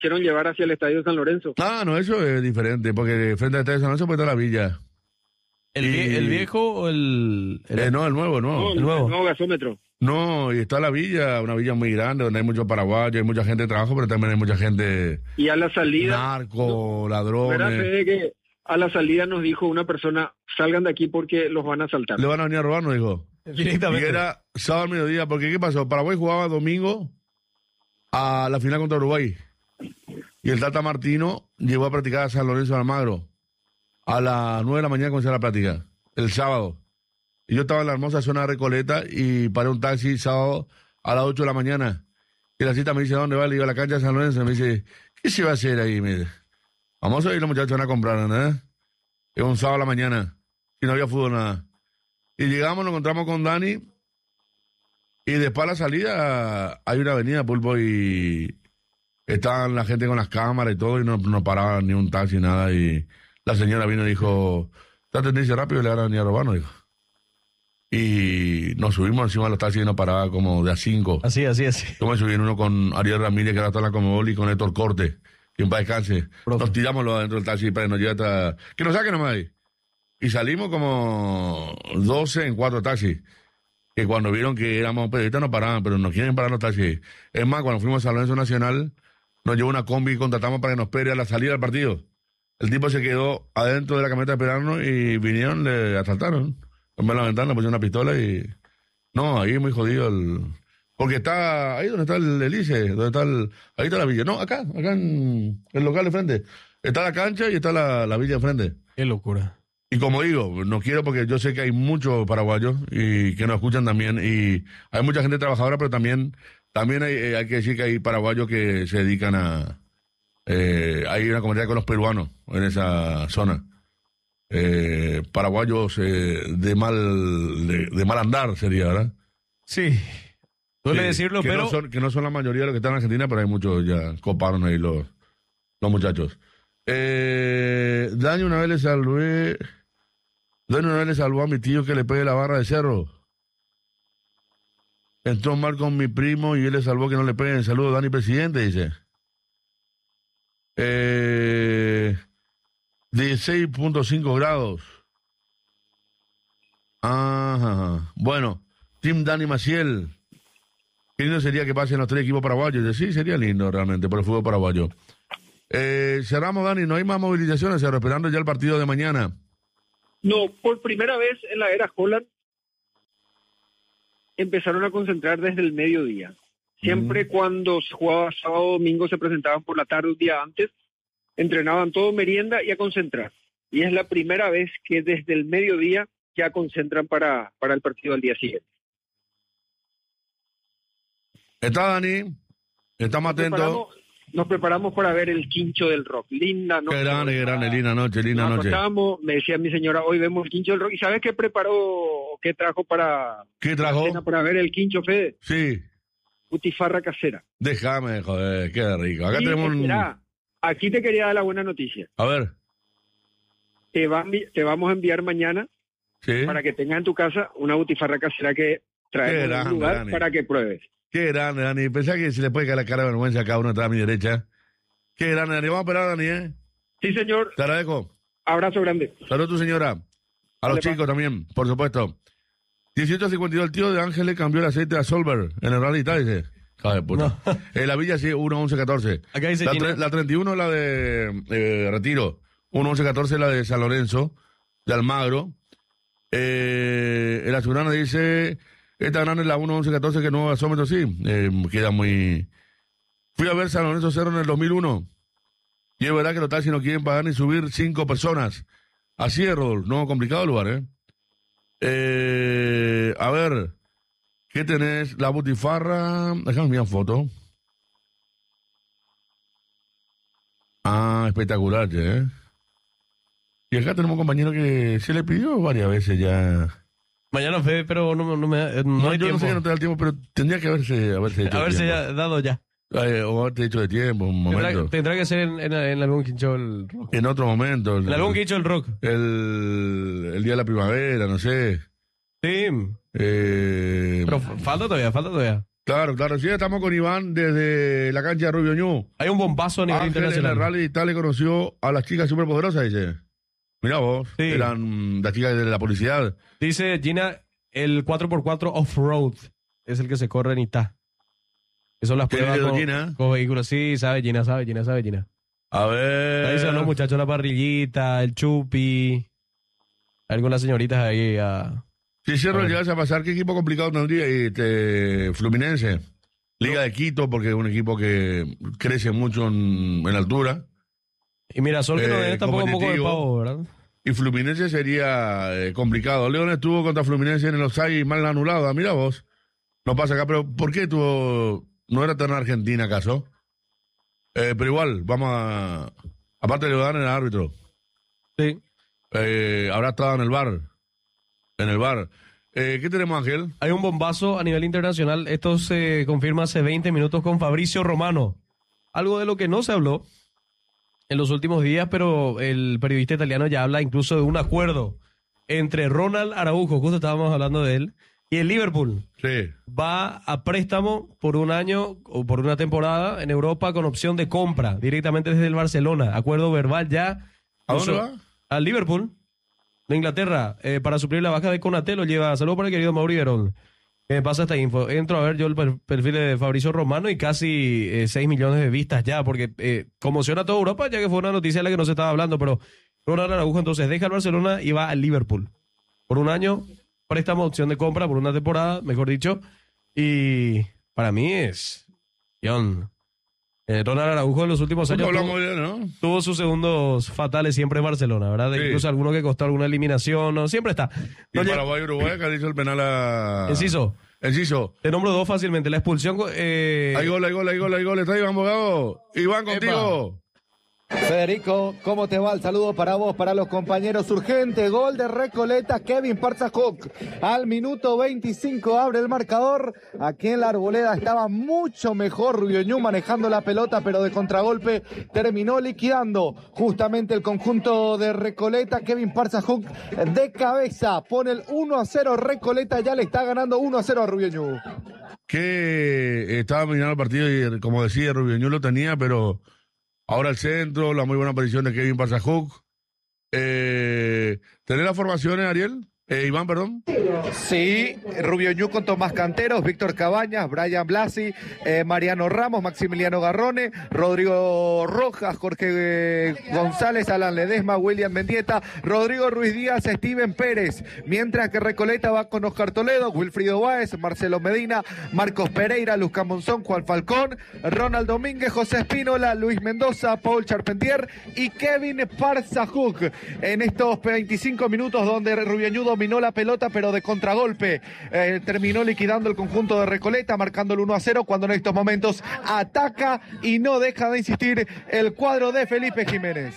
quisieron llevar hacia el Estadio San Lorenzo. Ah, no, eso es diferente, porque frente al Estadio San Lorenzo puede estar la villa. ¿El viejo o el...? No, el nuevo, no. El nuevo gasómetro. No, y está la villa, una villa muy grande, donde hay muchos paraguayos, hay mucha gente de trabajo, pero también hay mucha gente... Y a la salida... Narco, ¿Verdad, ladrones... Fede, que a la salida nos dijo una persona, salgan de aquí porque los van a asaltar? Le van a venir a robar, nos dijo. Directamente. Y era sábado al mediodía, porque ¿qué pasó? Paraguay jugaba domingo a la final contra Uruguay. Y el Tata Martino llegó a practicar a San Lorenzo de Almagro. A las 9 de la mañana comenzó la práctica, el sábado. Y yo estaba en la hermosa zona de Recoleta y paré un taxi sábado a las 8 de la mañana. Y la cita me dice, ¿dónde va? Le digo, a la cancha de San Lorenzo. Me dice, ¿qué se va a hacer ahí? Me dice, vamos a ir, los muchachos van a comprar, ¿no? Es un sábado a la mañana y no había fútbol, nada. Y llegamos, nos encontramos con Dani y después a la salida hay una avenida, Pulpo, y estaban la gente con las cámaras y todo y no paraban ni un taxi, nada. Y la señora vino y dijo, ¿te dice rápido y le van a venir a robar? Nos dijo. Y nos subimos encima de los taxis y nos paraba como de a 5. Así. Yo me subí en uno con Ariel Ramírez, que ahora está en la Comebol, y con Héctor Corte, que en paz descanse. Profe. Nos tiramos los adentro del taxi para que nos lleve hasta... Que nos saquen nomás ahí. Y salimos como 12 en 4 taxis. Que cuando vieron que éramos periodistas no paraban, pero nos quieren parar los taxis. Es más, cuando fuimos a San Lorenzo Nacional, nos llevó una combi y contratamos para que nos espere a la salida del partido. El tipo se quedó adentro de la camioneta esperando y vinieron, le asaltaron. Tomé la ventana, pusieron una pistola y... No, ahí es muy jodido el... Porque está ahí donde está el ICE, donde está ahí está la villa. No, acá en el local de frente. Está la cancha y está la villa de frente. Qué locura. Y como digo, no quiero porque yo sé que hay muchos paraguayos y que nos escuchan también. Y hay mucha gente trabajadora, pero también hay que decir que hay paraguayos que se dedican a... hay una comunidad con los peruanos en esa zona. Paraguayos de mal andar sería, ¿verdad? Sí. Suele Sí, decirlo, pero... que no son la mayoría de los que están en Argentina, pero hay muchos ya coparon ahí los muchachos. Dani una vez le salvó a mi tío que le pegue la barra de cerro. Entró mal con mi primo y él le salvó que no le peguen. Saludos, Dani, presidente, dice. 16.5 grados. Ajá. Bueno, Team Dani Maciel. Qué lindo sería que pasen los 3 equipos paraguayos. Dice, sí, sería lindo realmente por el fútbol paraguayo. Cerramos, Dani, no hay más movilizaciones, esperando ya el partido de mañana. No, por primera vez en la era Holland empezaron a concentrar desde el mediodía. Siempre cuando se jugaba sábado o domingo se presentaban por la tarde un día antes, entrenaban todo merienda y a concentrar. Y es la primera vez que desde el mediodía ya concentran para el partido al día siguiente. Está Dani, estamos atentos. Nos preparamos para ver el Quincho del Rock. Linda noche. Qué grande, linda noche. Nos acostamos, me decía mi señora, hoy vemos el Quincho del Rock. ¿Y sabes qué preparó, qué trajo para... ¿Qué trajo? Para ver el Quincho, Fede? Sí. Butifarra casera. Déjame, joder, qué rico. Acá y tenemos espera, aquí te quería dar la buena noticia. A ver. Te vamos a enviar mañana para que tengas en tu casa una butifarra casera que traemos en un lugar Dani, para que pruebes. Qué grande, Dani. Pensá que se le puede caer la cara de vergüenza a cada uno atrás a mi derecha. Qué grande, Dani. Vamos a esperar, Dani, ¿eh? Sí, señor. Te agradezco. Abrazo grande. Saludos a tu señora. A los chicos también, por supuesto. 18.52, el tío de Ángeles cambió el aceite a Solver en el rally, dice. Joder, puta. No. La villa sí, 1.11.14. Acá dice la 31 la de Retiro. 1.11.14 la de San Lorenzo, de Almagro. El azulana dice... Esta grande es la 1.11.14 que no gasómetro, sí. Queda muy... Fui a ver San Lorenzo Cerro en el 2001. Y es verdad que los taxis no quieren pagar ni subir 5 personas. Así es, Rodolfo. No, complicado el lugar, a ver... ¿Qué tenés? La butifarra... Déjame mirar foto. Ah, espectacular, Y acá tenemos un compañero que se le pidió varias veces ya... Mañana, Fede, pero no me da... No hay yo tiempo. no sé que no te da el tiempo, pero tendría que haberse hecho haberse ya dado ya. O haberte hecho de tiempo, un momento. Tendrá que ser en algún quincho el rock. En otro momento. En algún quincho el rock. El día de la primavera, no sé. Sí. Pero falta todavía. Claro, claro. Sí, estamos con Iván desde la cancha de Rubio Ñu. Hay un bombazo a nivel Ángel en el internacional. Rally de Italia conoció a las chicas superpoderosas, dice. Mira vos, Sí. eran las chicas de la publicidad. Dice Gina, el 4x4 off-road es el que se corre en Itá. Que son las ¿Qué pruebas video, con, Gina? con vehículos. Sí, sabe Gina. A ver. Ahí son los muchachos, la parrillita, el chupi. Algunas señoritas ahí. Si cierro llegase a pasar, ¿qué equipo complicado tendría? Fluminense. Liga de Quito, porque es un equipo que crece mucho en altura. Y Mirasol que no es tampoco un poco de competitivo. pavo, ¿verdad? Y Fluminense sería complicado. León estuvo contra Fluminense en el offside y mal anulado. Ah, mira vos. No pasa acá, pero ¿por qué tuvo? ¿No era tan Argentina acaso? Pero igual, vamos a... Aparte le dan el árbitro. Sí. Habrá estado en el bar. En el bar. ¿Qué tenemos, Ángel? Hay un bombazo a nivel internacional. Esto se confirma hace 20 minutos con Fabricio Romano. Algo de lo que no se habló en los últimos días, pero el periodista italiano ya habla incluso de un acuerdo entre Ronald Araujo, justo estábamos hablando de él, y el Liverpool. Sí. Va a préstamo por un año o por una temporada en Europa con opción de compra directamente desde el Barcelona. Acuerdo verbal ya. ¿A dónde va? Al Liverpool de Inglaterra, para suplir la baja de Konaté. Lo lleva. Saludos para el querido Mauri Verón. Me pasa esta info. Entro a ver yo el perfil de Fabricio Romano y casi 6 millones de vistas ya, porque conmociona a toda Europa, ya que fue una noticia de la que no se estaba hablando, pero Ronald Araujo entonces deja el Barcelona y va al Liverpool por un año, préstamo, opción de compra por una temporada, mejor dicho, y para mí es Ronald Araujo en los últimos años Hablamos bien, ¿no? tuvo sus segundos fatales siempre en Barcelona, ¿verdad? Sí. Incluso alguno que costó alguna eliminación, ¿no? Siempre está. Y No, Paraguay, Uruguay, que hizo el penal a... Enciso, Enciso. te nombro dos fácilmente. La expulsión. Hay gol. Está Iván Bogado. Iván, contigo. Federico, ¿cómo te va? El saludo para vos, para los compañeros. Urgente, gol de Recoleta, Kevin Parzajuk. Al minuto 25 abre el marcador. Aquí en la Arboleda estaba mucho mejor Rubio Ñu manejando la pelota, pero de contragolpe terminó liquidando justamente el conjunto de Recoleta. Kevin Parzajuk de cabeza pone el 1-0. Recoleta ya le está ganando 1-0 a Rubio Ñu. Que estaba mirando el partido y, como decía, Rubio Ñu lo tenía, pero... Ahora el centro, la muy buena aparición de Kevin Parzajuk. ¿Tenés las formaciones, Ariel? Iván, perdón. Sí, Rubio Ñu con Tomás Canteros, Víctor Cabañas, Brian Blasi, Mariano Ramos, Maximiliano Garrone, Rodrigo Rojas, Jorge González, Alan Ledesma, William Mendieta, Rodrigo Ruiz Díaz, Steven Pérez, mientras que Recoleta va con Oscar Toledo, Wilfrido Báez, Marcelo Medina, Marcos Pereira, Luzca Monzón, Juan Falcón, Ronald Domínguez, José Espínola, Luis Mendoza, Paul Charpentier y Kevin Parzajuk en estos 25 minutos donde Rubio Ñu dominó la pelota, pero de contragolpe terminó liquidando el conjunto de Recoleta, marcando el 1-0, cuando en estos momentos ataca y no deja de insistir el cuadro de Felipe Jiménez.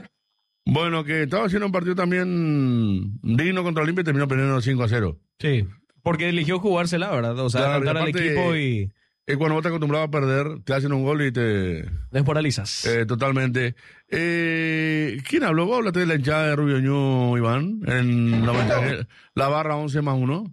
Bueno, que estaba haciendo un partido también digno contra Olimpia y terminó perdiendo 5-0. Sí, porque eligió jugársela, ¿verdad? O sea, Claro, adelantar al aparte, equipo y Cuando vos te acostumbrado a perder, te hacen un gol y te... desmoralizas. Totalmente. ¿Quién habló? ¿Vos hablaste de la hinchada de Rubio Ñu, Iván? En la barra 11+1.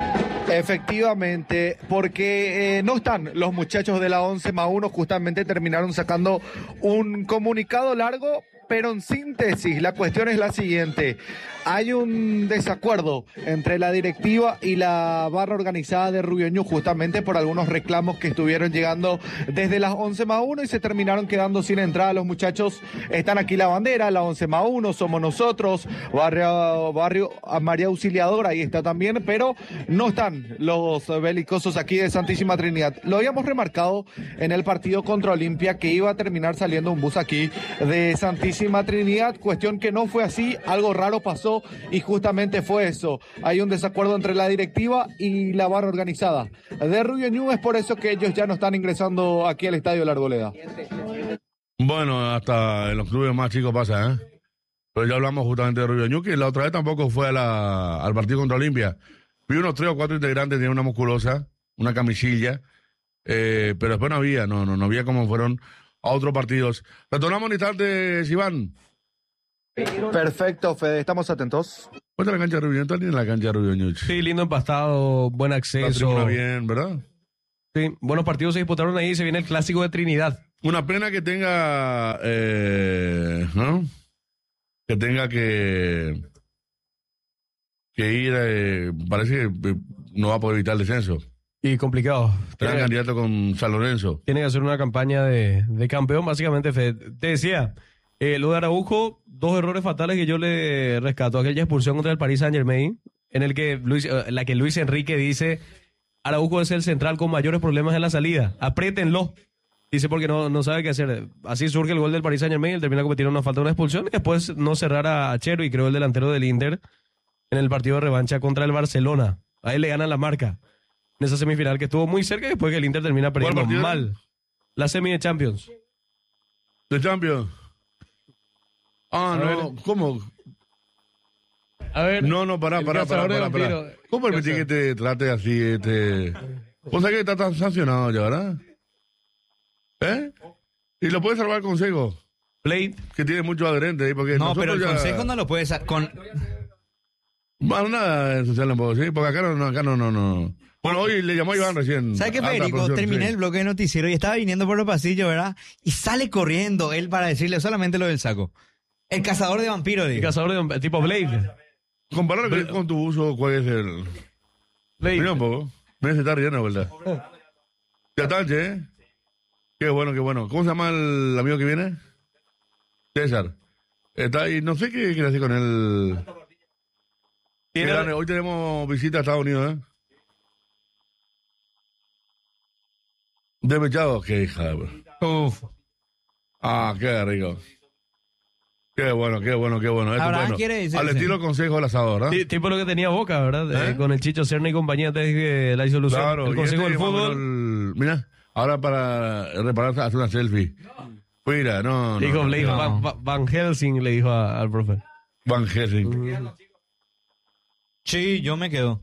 Efectivamente, porque no están los muchachos de la 11+1, justamente terminaron sacando un comunicado largo, pero en síntesis la cuestión es la siguiente: hay un desacuerdo entre la directiva y la barra organizada de Rubio Ñu, justamente por algunos reclamos que estuvieron llegando desde las 11+1 y se terminaron quedando sin entrada. Los muchachos están aquí la bandera, la 11+1, somos nosotros, barrio María Auxiliadora, ahí está también, pero no están los belicosos aquí de Santísima Trinidad. Lo habíamos remarcado en el partido contra Olimpia, que iba a terminar saliendo un bus aquí de Santísima Trinidad, cuestión que no fue así, algo raro pasó y justamente fue eso. Hay un desacuerdo entre la directiva y la barra organizada de Rubio Ñu, es por eso que ellos ya no están ingresando aquí al Estadio de la Arboleda. Bueno, hasta en los clubes más chicos pasa, ¿eh? Pero ya hablamos justamente de Rubio Ñu, que la otra vez tampoco fue al partido contra Olimpia. Vi unos 3 o 4 integrantes, tenían una musculosa, una camisilla, pero después no había como fueron a otros partidos. Retornamos en instantes, Iván. Perfecto, Fede, estamos atentos. ¿Cuál es la cancha de Rubio Ñu? ¿Está ni en la cancha de Rubio Ñu? Sí, lindo empastado, buen La acceso. tribuna bien, ¿verdad? Sí, buenos partidos se disputaron ahí y se viene el clásico de Trinidad. Una pena que tenga, ¿no? Que tenga que ir, parece que no va a poder evitar el descenso. Y complicado. Será candidato con San Lorenzo. Tiene que hacer una campaña de campeón, básicamente. Te decía, lo de Araujo, 2 errores fatales que yo le rescato. Aquella expulsión contra el Paris Saint-Germain, en el que Luis Enrique dice, Araujo es el central con mayores problemas en la salida. Apriétenlo. Dice porque no sabe qué hacer. Así surge el gol del Paris Saint-Germain, él termina cometiendo una falta de una expulsión y después no cerrar a Chero y creo el delantero del Inter en el partido de revancha contra el Barcelona. A él le ganan la marca en esa semifinal que estuvo muy cerca y después que el Inter termina perdiendo mal. La semi de Champions. ¿De Champions? Ah, no, ¿cómo? A ver. No, pará. ¿Cómo permitís que te trate así, Vos sabés que está sancionado ya, ¿verdad? Y lo puede salvar el Consejo. Blade. Que tiene muchos adherentes ahí, porque no, pero el Consejo no lo puede Bueno, nada en social tampoco, ¿sí? Porque acá no. Bueno, hoy le llamó a Iván recién. ¿Sabes qué, Federico? Terminé el bloque de noticiero y estaba viniendo por los pasillos, ¿verdad? Y sale corriendo él para decirle solamente lo del saco. El cazador de vampiros, digo. El cazador de vampiros, tipo Blade. Compararlo con tu uso, ¿cuál es el...? Blade. Mira un poco. Mira, se está riendo, ¿verdad? Ya está, ¿eh? Qué bueno. ¿Cómo se llama el amigo que viene? César. Está ahí, no sé qué quiere hacer con él. Hoy tenemos visita a Estados Unidos, ¿eh? Despechado, qué hija. Uf. Ah, qué rico. Qué bueno. Abraham quiere decir. Al estilo Consejo del Asador, ¿verdad? Sí, tipo lo que tenía Boca, ¿verdad? Con el Chicho Serna y compañía desde la disolución. Claro, el Consejo del Fútbol. Mira, ahora para repararse, hacer una selfie. Mira, no. Dijo Blade, Van Helsing le dijo al profe. Van Helsing. Sí, yo me quedo.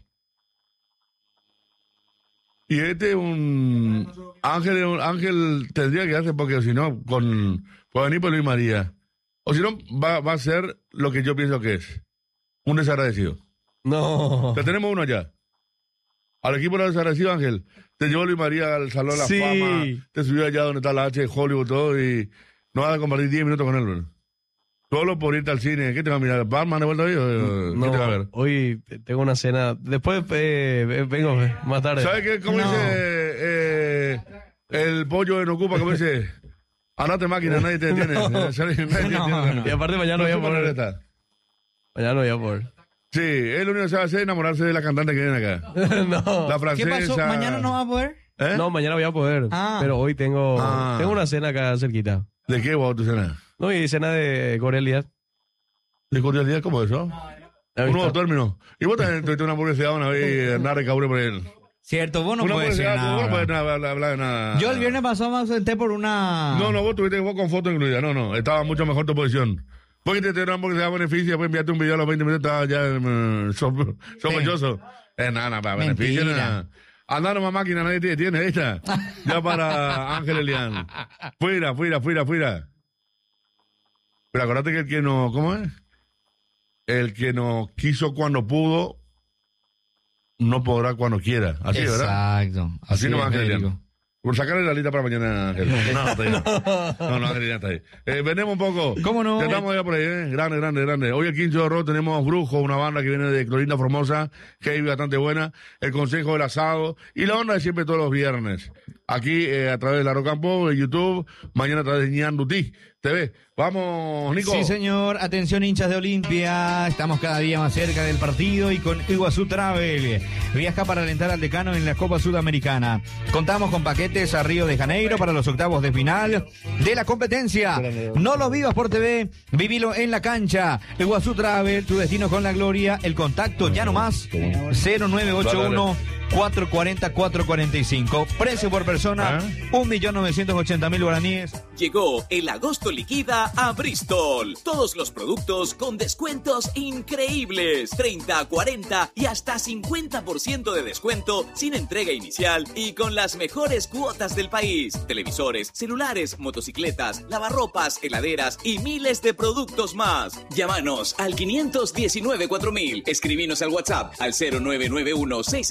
Y un Ángel tendría que hacer, porque si no, puede venir por Luis María. O si no, va a ser lo que yo pienso que es. Un desagradecido. No. Ya tenemos uno allá. Al equipo de desagradecido, Ángel. Te llevó Luis María al Salón de la Fama. Te subió allá donde está la H de Hollywood, todo, y no vas a compartir 10 minutos con él, bro. Solo por irte al cine. ¿Qué te va a mirar? ¿Batman de vuelta hoy? ¿Qué te va a ver? Hoy tengo una cena. Después vengo más tarde. ¿Sabes qué? ¿Cómo dice el pollo de Nocupa? ¿Cómo dice? Andate máquina, nadie te detiene. No. Y aparte mañana voy a poner. Mañana voy a poner. Sí, él lo único que sabe hacer es enamorarse de la cantante que viene acá. No. La francesa. ¿Qué pasó? ¿Mañana no va a poder? No, mañana voy a poder. Pero hoy tengo una cena acá cerquita. ¿De qué va tu cena? No, y cena de cordialidad. ¿De cordialidad? ¿Cómo es eso? Un nuevo término. Y vos también tuviste una publicidad una vez, andar recabre por él. Cierto, vos no puedes decir nada. Vos no puedes hablar de nada. Yo el viernes pasado me ausenté por una... No, vos tuviste con foto incluida. No, estaba mucho mejor tu posición. Porque te dieron porque te da beneficio, después enviaste un video a los 20 minutos, estaba ya sospechoso. Nada, para beneficio. Andar una máquina, nadie te detiene, ahí está. Ya para Ángel Elian. Fuera. Pero acordate que el que no, ¿cómo es? El que no quiso cuando pudo, no podrá cuando quiera. Así, ¿verdad? Exacto. Así no va Ángel Elian. Por sacarle la lista para mañana, Ángel. No, Ángel ya está ahí. Venemos un poco. ¿Cómo no? Ya estamos ya por ahí, ¿eh? Grande. Hoy el 15 de horror tenemos Brujo, una banda que viene de Clorinda Formosa, que es bastante buena. El Consejo del Asado y la onda de siempre todos los viernes. Aquí a través de la Rocampo, de YouTube, mañana a través de Ñandutí TV. Vamos, Nico. Sí, señor. Atención, hinchas de Olimpia. Estamos cada día más cerca del partido y con Iguazú Travel. Viaja para alentar al decano en la Copa Sudamericana. Contamos con paquetes a Río de Janeiro para los octavos de final de la competencia. No lo vivas por TV, vivilo en la cancha. Iguazú Travel, tu destino con la gloria. El contacto ya no más. 0981 440-445. Precio por persona, 1.980.000 guaraníes. Llegó el agosto liquida a Bristol. Todos los productos con descuentos increíbles. 30, 40 y hasta 50% de descuento sin entrega inicial y con las mejores cuotas del país. Televisores, celulares, motocicletas, lavarropas, heladeras y miles de productos más. Llámanos al 519-4000. Escribinos al WhatsApp al 0991-670-670.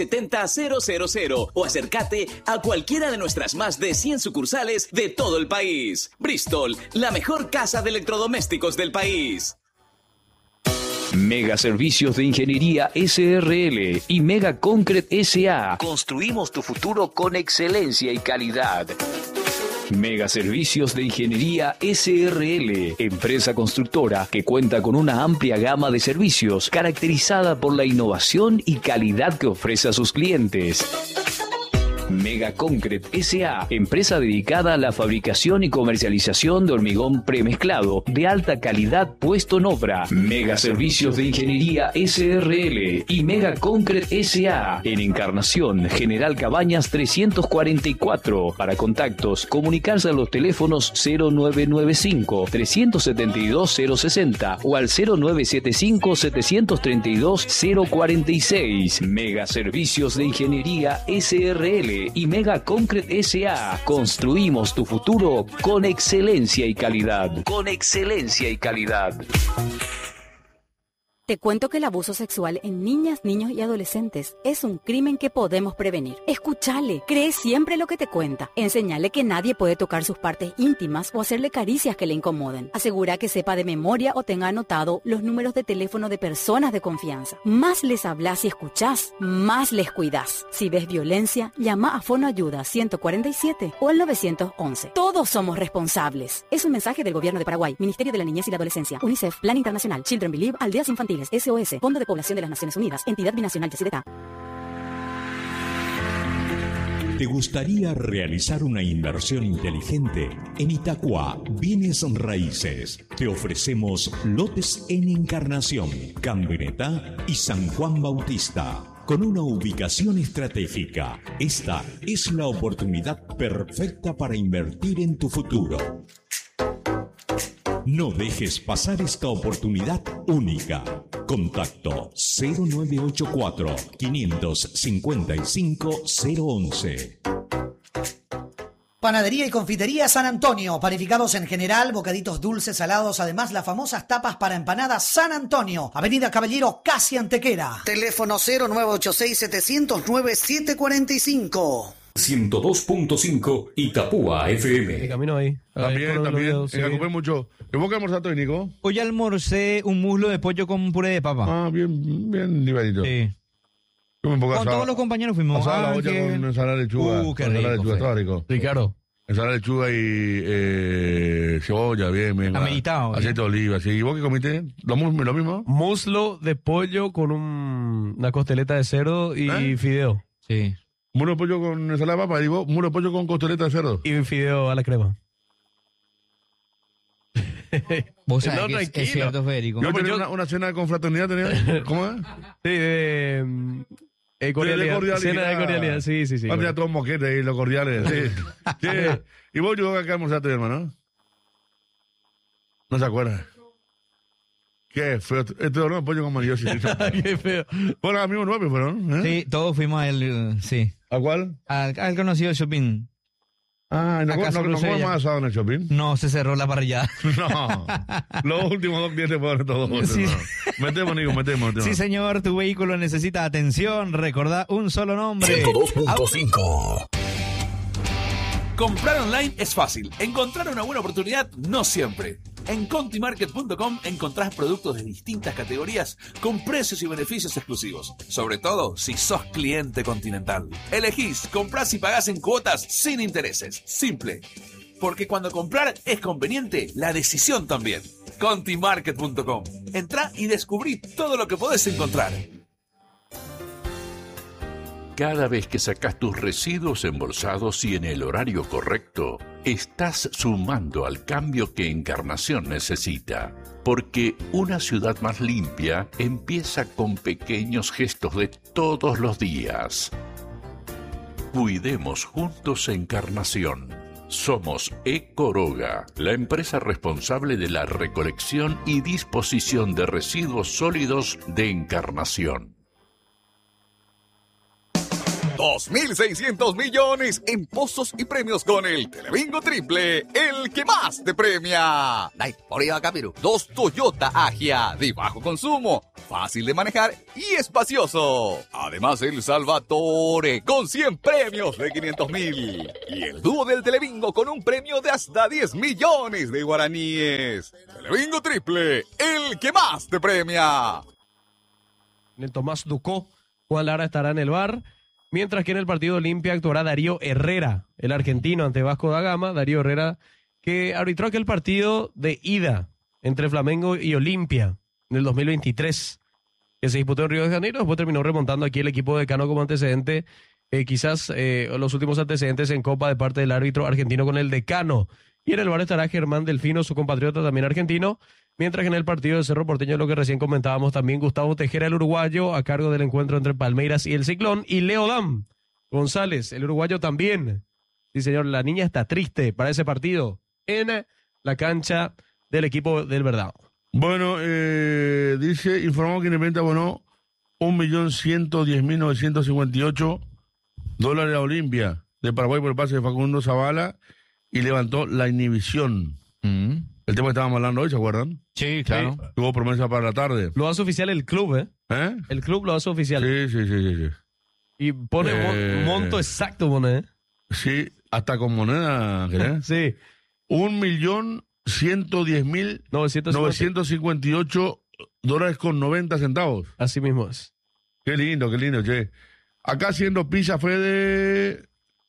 o acércate a cualquiera de nuestras más de 100 sucursales de todo el país. Bristol, la mejor casa de electrodomésticos del país. Mega Servicios de Ingeniería SRL y Mega Concrete SA. Construimos tu futuro con excelencia y calidad. Mega Servicios de Ingeniería SRL, empresa constructora que cuenta con una amplia gama de servicios caracterizada por la innovación y calidad que ofrece a sus clientes. Mega Concrete SA, empresa dedicada a la fabricación y comercialización de hormigón premezclado de alta calidad puesto en obra. Mega Servicios de Ingeniería SRL y Mega Concrete SA, en Encarnación, General Cabañas 344. Para contactos, comunicarse a los teléfonos 0995-372-060 o al 0975-732-046. Mega Servicios de Ingeniería SRL y Mega Concrete SA. Construimos tu futuro con excelencia y calidad. Con excelencia y calidad. Te cuento que el abuso sexual en niñas, niños y adolescentes es un crimen que podemos prevenir. Escúchale, cree siempre lo que te cuenta. Enséñale que nadie puede tocar sus partes íntimas o hacerle caricias que le incomoden. Asegura que sepa de memoria o tenga anotado los números de teléfono de personas de confianza. Más les hablas y escuchás, más les cuidás. Si ves violencia, llama a Fonoayuda 147 o al 911. Todos somos responsables. Es un mensaje del Gobierno de Paraguay, Ministerio de la Niñez y la Adolescencia, UNICEF, Plan Internacional, Children Believe, Aldeas Infantiles, SOS, Fondo de Población de las Naciones Unidas, Entidad Binacional Yacyretá. ¿Te gustaría realizar una inversión inteligente? En Itacua, Bienes Raíces, te ofrecemos lotes en Encarnación, Cambenetá y San Juan Bautista. Con una ubicación estratégica, esta es la oportunidad perfecta para invertir en tu futuro. No dejes pasar esta oportunidad única. Contacto 0984 555 011. Panadería y confitería San Antonio, panificados en general, bocaditos dulces, salados, además las famosas tapas para empanadas San Antonio, Avenida Caballero, casi Antequera. Teléfono 0986-709-745. 102.5 Itapúa FM. Camino ahí. También. Sí. Ocupé mucho. ¿Qué vos que almorzaste hoy, Nico? Hoy almorcé un muslo de pollo con puré de papa. Ah, bien nivelito. Sí. Con todos los compañeros fuimos. La olla con ensalada de lechuga. Qué rico. Estaba rico. Ricardo. Ensalada de lechuga y cebolla, bien. Ameritado. Aceite de oliva, sí. ¿Y vos qué comiste? ¿Lo mismo? Muslo de pollo con una costeleta de cerdo y fideo. Sí. Muslo de pollo con ensalada de papa, digo, muslo de pollo con costeleta de cerdo. Y fideo a la crema. Vos sabés que es cierto, Federico. Yo tenía una cena con fraternidad, ¿tenía? ¿Cómo es? Sí, cordialidad. Cena de cordialidad, sí. Tenía todos moquetes y los cordiales, sí. ¿Y vos, yo acá almorzaste, hermano? ¿No se acuerda? Qué feo. Este horno de pollo con marilloso. Qué feo. Bueno, amigos nuevos fueron, Sí, todos fuimos sí. ¿A cuál? Al conocido shopping. Ah, ¿no comemos más asado en el shopping? No, se cerró la parrillada. No, los últimos 2 días te fueron todos. Sí. Metemos, Nico, metemos. Sí, señor, tu vehículo necesita atención. Recordá un solo nombre. 102.5. Comprar online es fácil. Encontrar una buena oportunidad no siempre. En contimarket.com encontrás productos de distintas categorías con precios y beneficios exclusivos. Sobre todo si sos cliente Continental. Elegís, comprás y pagás en cuotas sin intereses. Simple. Porque cuando comprar es conveniente, la decisión también. Contimarket.com. Entrá y descubrí todo lo que podés encontrar. Cada vez que sacas tus residuos embolsados y en el horario correcto, estás sumando al cambio que Encarnación necesita. Porque una ciudad más limpia empieza con pequeños gestos de todos los días. Cuidemos juntos Encarnación. Somos Ecoroga, la empresa responsable de la recolección y disposición de residuos sólidos de Encarnación. 2.600 millones en pozos y premios con el Telebingo Triple, el que más te premia. Dai, por ahí va Capiru. 2 Toyota Agia de bajo consumo, fácil de manejar y espacioso. Además el Salvatore con 100 premios de 500.000. Y el dúo del Telebingo con un premio de hasta 10 millones de guaraníes. Telebingo Triple, el que más te premia. En el Tomás Ducó, Juan Lara estará en el bar. Mientras que en el partido Olimpia actuará Darío Herrera, el argentino ante Vasco da Gama. Darío Herrera que arbitró aquel partido de ida entre Flamengo y Olimpia en el 2023, que se disputó en Río de Janeiro. Después terminó remontando aquí el equipo decano como antecedente, quizás los últimos antecedentes en Copa de parte del árbitro argentino con el decano. Y en el bar estará Germán Delfino, su compatriota también argentino. Mientras que en el partido de Cerro Porteño, lo que recién comentábamos también, Gustavo Tejera, el uruguayo, a cargo del encuentro entre Palmeiras y el Ciclón. Y Leo Dam González, el uruguayo también. Sí, señor, la niña está triste para ese partido en la cancha del equipo del Verdado. Bueno, dice, informamos que Independiente abonó $1.110.958 a Olimpia de Paraguay por el pase de Facundo Zavala y levantó la inhibición. El tema que estábamos hablando hoy, ¿se acuerdan? Sí, claro. Tuvo promesa para la tarde. Lo hace oficial el club, ¿eh? El club lo hace oficial. Sí. Y pone monto exacto, pone, ¿eh? Sí, hasta con moneda, ¿crees? Sí. $1.110.958.90. Así mismo es. Qué lindo, che. Acá haciendo pizza, Fede,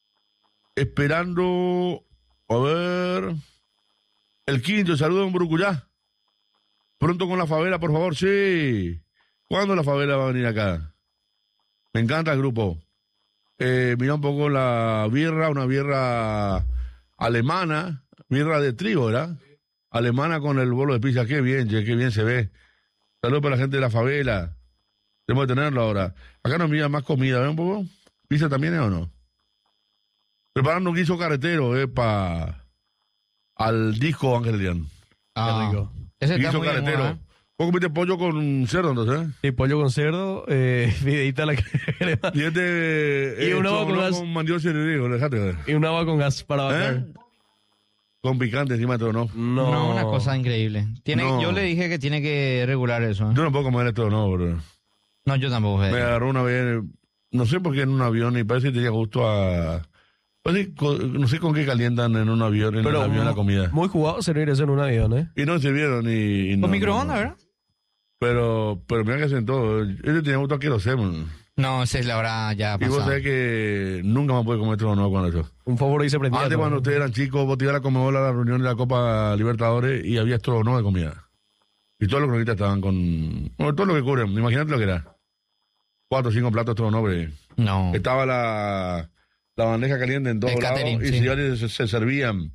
esperando, a ver, el quinto, saludo en Burucuyá. Pronto con la favela, por favor, sí. ¿Cuándo la favela va a venir acá? Me encanta el grupo. Mira un poco la birra, una birra alemana, birra de trigo, ¿verdad? Alemana con el bolo de pizza, qué bien, che, qué bien se ve. Saludos para la gente de la favela. Tenemos que tenerlo ahora. Acá nos mira más comida, ¿ven un poco? ¿Pizza también es o no? Preparando un guiso carretero, para al disco Ángel Elian. Qué rico. Ese guiso está muy carretero. bien, ¿eh? ¿Vos comiste pollo con cerdo, entonces? Sí, pollo con cerdo, videita a la crema. Y y un agua con gas. Con mandioca y rico, déjate ver. Y un agua con gas para bajar. Con picante encima de todo, ¿no? No, una cosa increíble. Yo le dije que tiene que regular eso. Yo no puedo comer esto, no, bro. No, yo tampoco. Me agarró una vez, no sé por qué en un avión, y parece que tenía gusto a... no sé con qué calientan en un avión, en el avión la comida. Muy jugado servir eso en un avión, ¿eh? Y no sirvieron y no, con microondas, ¿verdad? Pero mira que hacen todo. Ese tenía gusto a que lo hacemos. No, esa es la hora ya pasada. Y vos sabés que nunca más puede comer esto no con eso. Un favor ahí se prendía. Antes cuando ustedes eran chicos, vos te ibas a comer a la reunión de la Copa Libertadores y había esto no de comida. Y todos los cronistas estaban con... Bueno, todo lo que cubren, imagínate lo que era. 4 o 5 platos todo nombre. No. Estaba la bandeja caliente en todos lados y se servían.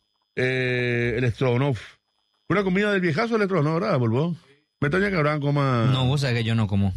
El Strogonoff. Una comida del viejazo el Strogonoff, ¿verdad, Bulbo? Me extraña que Abraham coma... No, vos sabés que yo no como.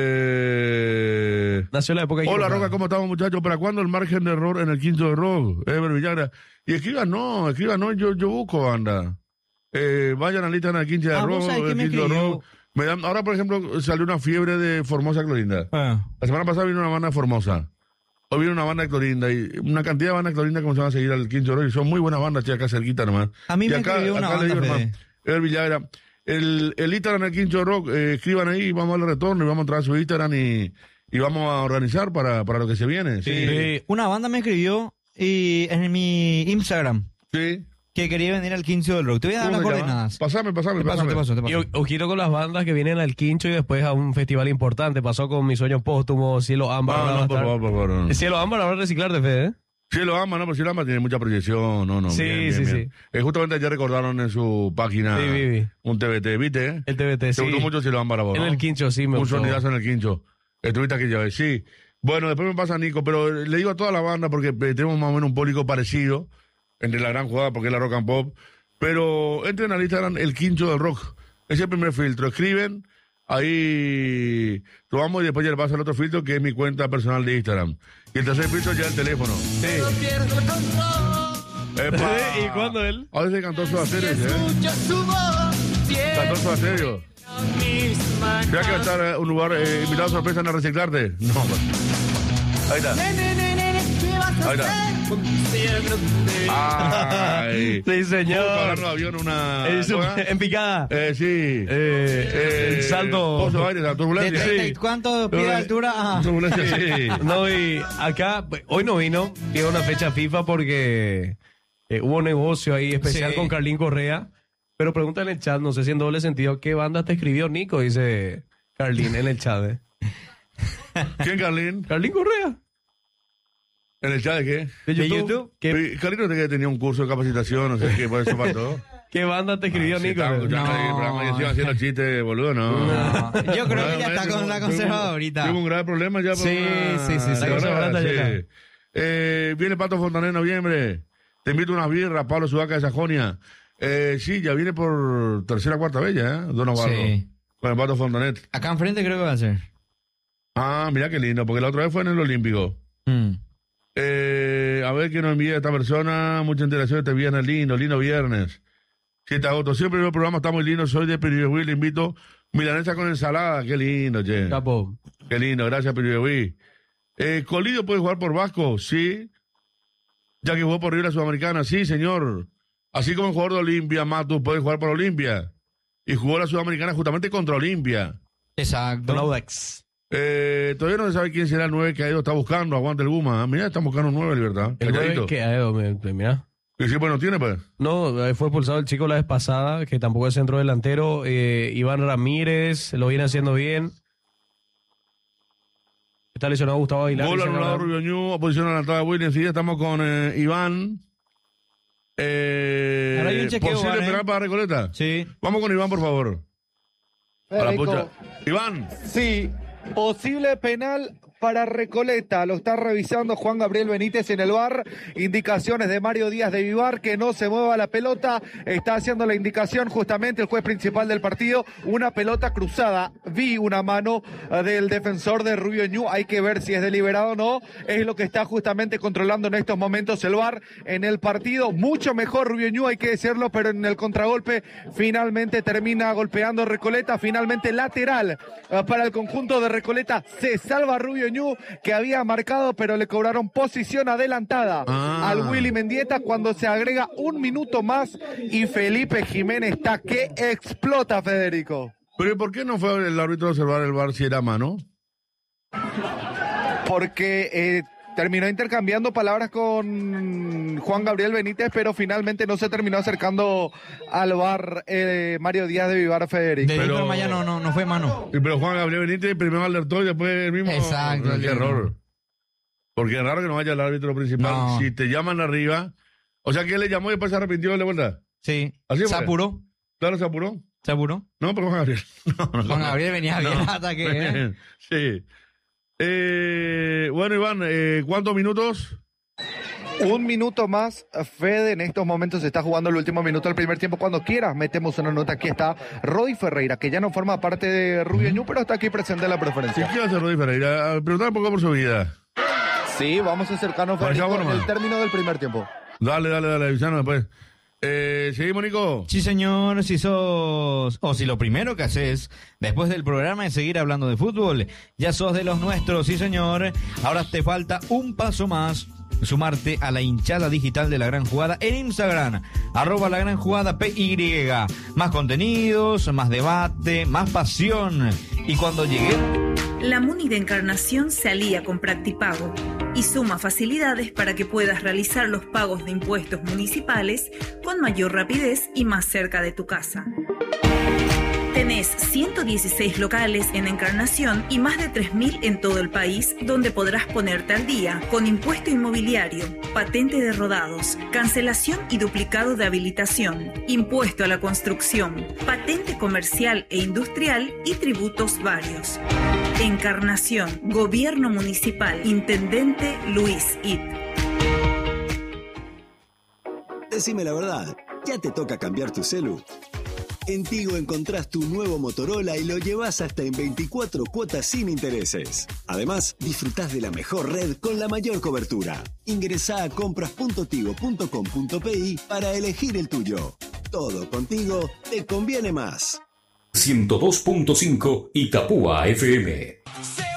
Nació la época... Hola, Roca, ¿cómo estamos, muchachos? ¿Para cuándo el margen de error en el quinto de rock? Ever Villagra. Y escriban no, yo busco banda. Vayan a la lista en el quinto de rock, el quinto de rock. Ahora, por ejemplo, salió una fiebre de Formosa Clorinda. La semana pasada vino una banda de Formosa. Hoy vino una banda de Clorinda y una cantidad de bandas de Clorinda que se van a seguir al quinto de rock. Y son muy buenas bandas, che, acá cerquita nomás. A mí me escribió una banda, Fede. Ever Villagra. El Instagram del Quincho Rock, escriban ahí, vamos a darle retorno y vamos a entrar a su Instagram y vamos a organizar para lo que se viene. Sí. Una banda me escribió en mi Instagram. Sí. Que quería venir al Quincho del Rock. Te voy a dar las coordenadas. Pasame. Te paso. Y ojito con las bandas que vienen al Quincho y después a un festival importante. Pasó con Mi Sueño Póstumo, Cielo Ámbar. No, por favor. Cielo Ámbar habrá reciclarte, Fede, ¿eh? Cielo Ámbar, no, pero Cielo Ámbar tiene mucha proyección. No. Sí, bien. Justamente ayer recordaron en su página un TBT, ¿viste? El TBT, sí. Te gustó mucho Cielo Ámbar a vos, en el Quincho, sí, me gustó. Un sonidazo en el Quincho. Estuviste aquí ya, sí. Bueno, después me pasa Nico, pero le digo a toda la banda porque tenemos más o menos un público parecido entre la gran jugada porque es la rock and pop. Pero entren al Instagram el Quincho del Rock. Es el primer filtro. Escriben, ahí probamos y después ya le paso al otro filtro que es mi cuenta personal de Instagram. Y el tercer filtro ya el teléfono. Sí. ¿Y cuándo él? Ahora se cantó su serio, Cantó su serio. ¿Será que va a estar un lugar invitado sorpresa en el Reciclarte? No. Ahí está. Ahí está. Ay. Sí, señor. Agarró avión una... En picada. Sí. El salto. Pozo de aire, la turbulencia. ¿De cuánto pide de altura? Ajá. Turbulencia, sí. No, y acá, hoy no vino, tiene una fecha FIFA porque hubo un negocio ahí especial Sí. con Carlín Correa. Pero pregunta en el chat, no sé si en doble sentido, ¿qué banda te escribió Nico? Dice Carlín en el chat. ¿Quién, Carlín? Carlín Correa. ¿En el chat de qué? ¿De YouTube? ¿Qué, Carlín no tenía un curso de capacitación, no sé qué, por eso faltó. ¿Qué banda te escribió Nico? Estaba escuchando ahí el programa y decían haciendo chistes, boludo, no. Yo creo que ya está con la conservadorita. Tuvo un grave problema ya. Sí. Está conservadora ya. Viene Pato Fontanet en noviembre. Te invito a unas birras, Pablo Sudaca de Sajonia. Sí, ya viene por tercera, cuarta vez ya, Don Osvaldo. Sí. Con el Pato Fontanet. Acá enfrente creo que va a ser. Ah, mira qué lindo, porque la otra vez fue en el Olímpico. A ver qué nos envía esta persona. Mucha interacción este viernes, lindo viernes. 7 de agosto. Siempre el programa está muy lindo. Soy de Piribehuí, le invito. Milanesa con ensalada. Qué lindo, che. Capo. Qué lindo, gracias, Piribehuí. Colidio puede jugar por Vasco, sí. Ya que jugó por River Sudamericana, sí, señor. Así como el jugador de Olimpia, Matus, puede jugar por Olimpia. Y jugó la Sudamericana justamente contra Olimpia. Exacto. Laudex. Todavía no se sabe quién será el 9 que Aedo está buscando. Aguanta el Guma. Mira, están buscando un 9, Libertad. El 9 que Aedo, mira. Y sí, pues no tiene, pues. No, fue expulsado el chico la vez pasada, que tampoco es centro delantero. Iván Ramírez, lo viene haciendo bien. Está lesionado Gustavo Aguilar. Gol anulado Rubio Ñu, oposición adelantada de Williams. Sí, estamos con Iván. Ahora hay un chequeo, ¿Posible penal para Recoleta? Sí. Vamos con Iván, por favor. A la pucha. Iván. Sí, posible penal para Recoleta. Lo está revisando Juan Gabriel Benítez en el VAR. Indicaciones de Mario Díaz de Vivar, que no se mueva la pelota. Está haciendo la indicación justamente el juez principal del partido. Una pelota cruzada. Vi una mano del defensor de Rubio Ñu. Hay que ver si es deliberado o no. Es lo que está justamente controlando en estos momentos el VAR en el partido. Mucho mejor Rubio Ñu, hay que decirlo, pero en el contragolpe finalmente termina golpeando Recoleta. Finalmente lateral para el conjunto de Recoleta. Se salva Rubio Ñu, que había marcado, pero le cobraron posición adelantada al Willy Mendieta cuando se agrega un minuto más y Felipe Jiménez está que explota, Federico. Pero ¿y por qué no fue el árbitro a observar el VAR si era mano? Porque terminó intercambiando palabras con Juan Gabriel Benítez, pero finalmente no se terminó acercando al VAR Mario Díaz de Vivar, Federico. Pero Maya no fue mano. Pero Juan Gabriel Benítez primero alertó y después el mismo. Exacto. Qué error. Porque es raro que no vaya el árbitro principal. No. Si te llaman arriba. O sea que él le llamó y después se arrepintió de vuelta. Sí. ¿Así fue? Se apuró. Claro, se apuró. ¿Se apuró? No, pero Juan Gabriel. No, Juan Gabriel venía bien hasta que... Sí. Bueno, Iván, ¿cuántos minutos? Un minuto más, Fede, en estos momentos se está jugando el último minuto del primer tiempo. Cuando quieras, metemos una nota. Aquí está Rodi Ferreira, que ya no forma parte de Rubio Ñu, pero está aquí presente en la preferencia. ¿Qué hace Rodi Ferreira? Preguntar un poco por su vida. Sí, vamos a acercarnos, Federico, en el término del primer tiempo. Dale, avisanos después. ¿Seguimos, Nico? Sí, señor, si sos... O si lo primero que haces después del programa es seguir hablando de fútbol, ya sos de los nuestros, sí, señor. Ahora te falta un paso más. Sumarte a la hinchada digital de La Gran Jugada en Instagram, @La Gran Jugada PY. Más contenidos, más debate, más pasión. Y cuando llegue... La MUNI de Encarnación se alía con Practipago y suma facilidades para que puedas realizar los pagos de impuestos municipales con mayor rapidez y más cerca de tu casa. Tenés 116 locales en Encarnación y más de 3.000 en todo el país, donde podrás ponerte al día con impuesto inmobiliario, patente de rodados, cancelación y duplicado de habilitación, impuesto a la construcción, patente comercial e industrial y tributos varios. Encarnación, Gobierno Municipal, Intendente Luis It. Decime la verdad, ¿ya te toca cambiar tu celu? En Tigo encontrás tu nuevo Motorola y lo llevas hasta en 24 cuotas sin intereses. Además, disfrutás de la mejor red con la mayor cobertura. Ingresá a compras.tigo.com.pi para elegir el tuyo. Todo contigo te conviene más. 102.5 Itapúa FM.